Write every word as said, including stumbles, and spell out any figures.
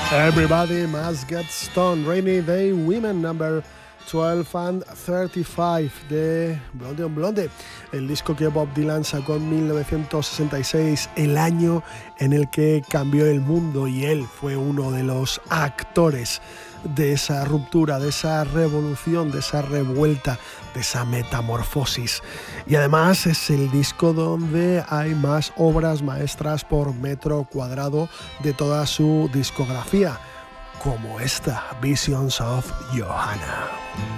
Everybody Must Get Stoned, Rainy Day Women, number twelve and thirty-five de Blonde on Blonde, el disco que Bob Dylan sacó en mil novecientos sesenta y seis, el año en el que cambió el mundo, y él fue uno de los actores de esa ruptura, de esa revolución, de esa revuelta, de esa metamorfosis. Y además es el disco donde hay más obras maestras por metro cuadrado de toda su discografía, como esta, Visions of Johanna.